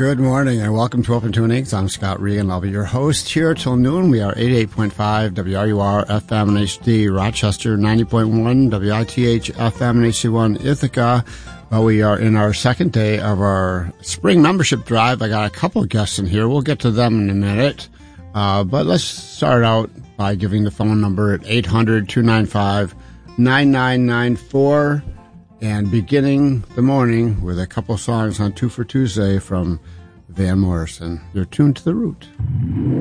Good morning and welcome to Open Tunings. I'm Scott Regan. I'll be your host here till noon. We are 88.5 WRUR FM and HD Rochester, 90.1 WITH FM and HD1 Ithaca. Well, we are in our second day of our spring membership drive. I got a couple of guests in here. We'll get to them in a minute. But let's start out by giving the phone number at 800-295-9994 and beginning the morning with a couple songs on Two for Tuesday from Van Morrison. You're tuned to The Root.